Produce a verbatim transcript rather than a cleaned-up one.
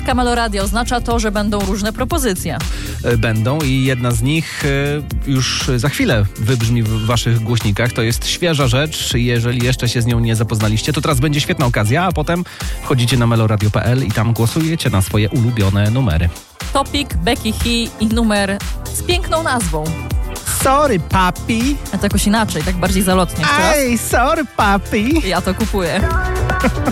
kartka Meloradio oznacza to, że będą różne propozycje. Będą i jedna z nich już za chwilę wybrzmi w waszych głośnikach. To jest świeża rzecz. Jeżeli jeszcze się z nią nie zapoznaliście, to teraz będzie świetna okazja, a potem wchodzicie na meloradio kropka p l i tam głosujecie na swoje ulubione numery. Topik, Becky He i numer z piękną nazwą. Sorry, papi. A to jakoś inaczej, tak bardziej zalotnie. Ej, sorry, papi. Ja to kupuję.